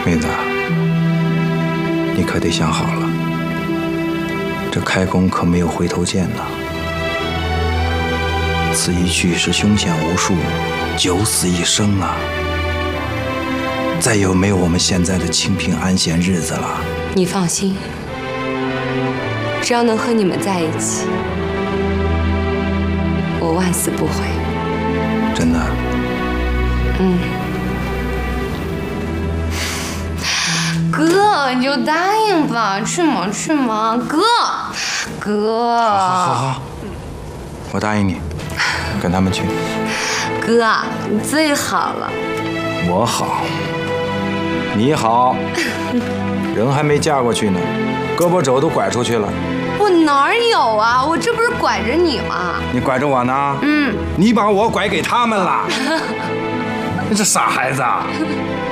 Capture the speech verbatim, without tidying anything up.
妹子，你可得想好了，这开弓可没有回头箭呐。此一去是凶险无数，九死一生啊！再有没有我们现在的清贫安闲日子了。 你放心，只要能和你们在一起，我万死不悔。 真的？ 嗯。哥，你就答应吧，去嘛去嘛，哥，哥。 好好好，我答应你，跟他们去。 哥，你最好了。 我好，你好，人还没嫁过去呢，胳膊肘都拐出去了。 我哪有啊？我这不是拐着你吗？ 你拐着我呢？ 嗯。 你把我拐给他们了。你这傻孩子啊！